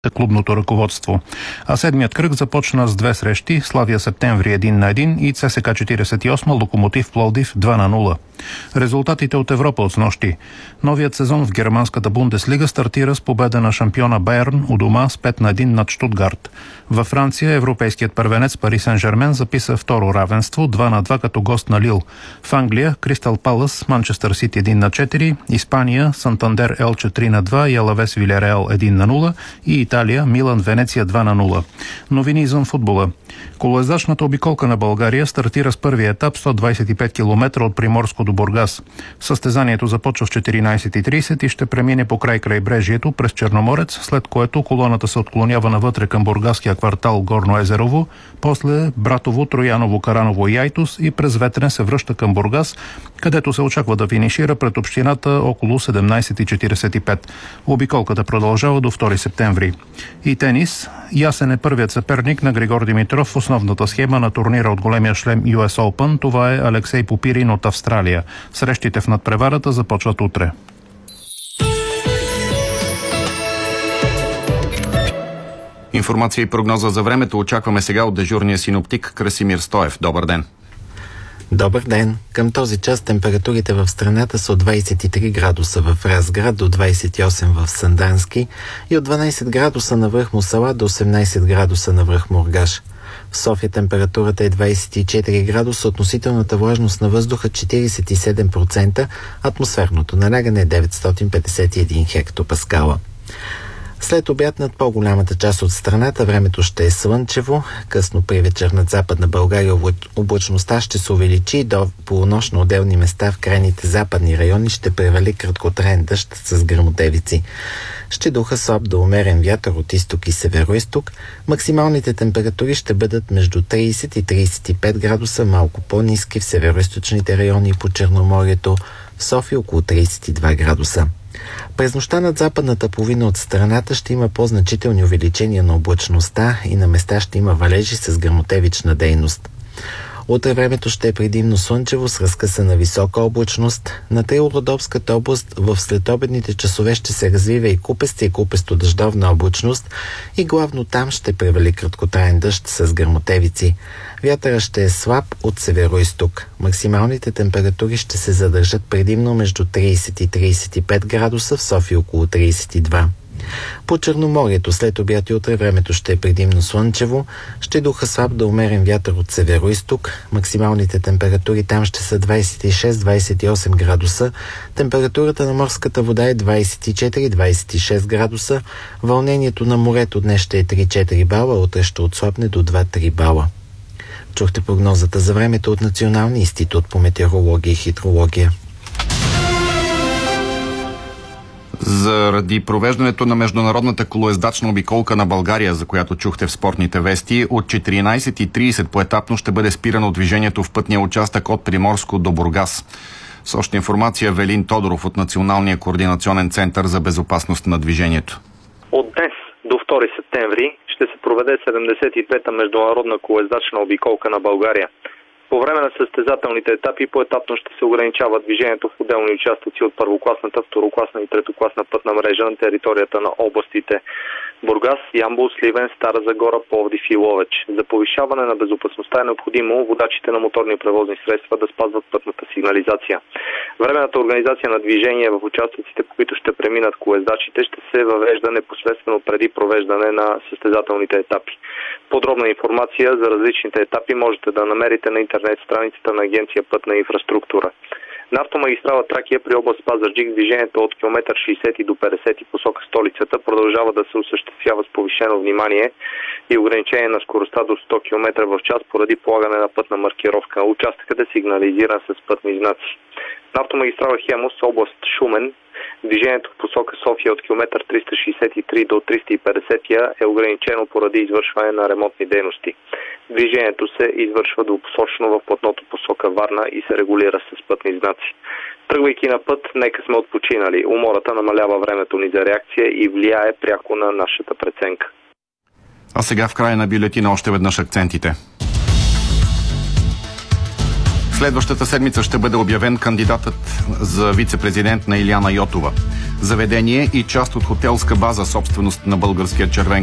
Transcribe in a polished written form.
клубното ръководство. А седмият кръг започна с две срещи: Славия Септември 1-1 и ЦСКА 48 Локомотив Пловдив 2-0. Резултатите от Европа от снощи. Новият сезон в германската Бундеслига стартира с победа на шампиона Байерн у дома с 5-1 над Щутгарт. Във Франция европейският първенец Пари Сен-Жермен записа второ равенство 2-2 като гост на Лил. В Англия Кристал Палас Манчестър Сити 1-4, Испания Сантандер Елче 3-2 и Алавес Вилереал 1-0 и Италия Милан Венеция 2-0. Новини извън футбола. Колоездачната обиколка на България стартира с първия етап 125 км от Приморско до Бургас. Състезанието започва в 14:30 и ще премине по крайбрежието през Черноморец, след което колоната се отклонява навътре към бургаския квартал Горно Езерово, после Братово, Трояново, Караново и Айтос и през Ветрен се връща към Бургас, където се очаква да финишира пред общината около 17:45. Обиколката продължава до 2 септември. И тенис. Ясен е първият съперник на Григор Димитров в основната схема на турнира от големия шлем US Open. Това е Алексей Попирин от Австралия. Срещите в надпреварата започват утре. Информация и прогноза за времето очакваме сега от дежурния синоптик Красимир Стоев. Добър ден! Добър ден! Към този час температурите в страната са от 23 градуса в Разград до 28 в Сандански и от 12 градуса на връх Мусала до 18 градуса на връх Мургаш. В София температурата е 24 градуса, относителната влажност на въздуха 47%, атмосферното налягане е 951 хектопаскала. След обяд над по-голямата част от страната времето ще е слънчево. Късно при вечер над Западна България облачността ще се увеличи и до полунощ на отделни места в крайните западни райони ще превали краткотраен дъжд с гръмотевици. Ще духа слаб до умерен вятър от изток и североизток. Максималните температури ще бъдат между 30 и 35 градуса, малко по-ниски в североизточните райони и по Черноморието, в София около 32 градуса. През нощта над западната половина от страната ще има по-значителни увеличения на облачността и на места ще има валежи с гръмотевична дейност. Утре времето ще е предимно слънчево с разкъсана висока облачност. На Трило-Родопската област в следобедните часове ще се развива и купеста и купесто-дъждовна облачност и главно там ще превали краткотраен дъжд с гръмотевици. Вятъра ще е слаб от северо-изток. Максималните температури ще се задържат предимно между 30 и 35 градуса, в София около 32. По Черноморието след обяд и утре времето ще е предимно слънчево, ще духа слаб до умерен вятър от северо-изток. Максималните температури там ще са 26-28 градуса. Температурата на морската вода е 24-26 градуса. Вълнението на морето днес ще е 3-4 бала, утре ще отслабне до 2-3 бала. Чухте прогнозата за времето от Националния институт по метеорология и хидрология. Заради провеждането на международната колоездачна обиколка на България, за която чухте в спортните вести, от 14:30 поетапно ще бъде спирано движението в пътния участък от Приморско до Бургас. С още информация Велин Тодоров от Националния координационен център за безопасност на движението. От днес до 2 септември ще се проведе 75-та международна колоездачна обиколка на България. По време на състезателните етапи поетапно ще се ограничава движението в отделни участъци от първокласната, второкласна и третокласна пътна мрежа на територията на областите Бургас, Ямбол, Сливен, Стара Загора, Пловдив и Ловеч. За повишаване на безопасността е необходимо водачите на моторни превозни средства да спазват пътната сигнализация. Временната организация на движение в участъците, по които ще преминат колоездачите, ще се въвежда непосредствено преди провеждане на състезателните етапи. Подробна информация за различните етапи можете да намерите на интернет страницата на Агенция Пътна инфраструктура. На автомагистрала Тракия при област Пазарджик движението от километър 60 до 50 посока столицата продължава да се осъществява с повишено внимание и ограничение на скоростта до 100 км в час поради полагане на пътна маркировка. Участъкът е сигнализиран с пътни знаци. На автомагистрала Хемус, област Шумен, движението в посока София от километър 363 до 350 е ограничено поради извършване на ремонтни дейности. Движението се извършва двупосочно в платното посока Варна и се регулира с пътни знаци. Тръгвайки на път, нека сме отпочинали. Умората намалява времето ни за реакция и влияе пряко на нашата преценка. А сега в края на бюлетина още веднъж акцентите. Следващата седмица ще бъде обявен кандидатът за вице-президент на Илияна Йотова. Заведение и част от хотелска база, собственост на Българския червен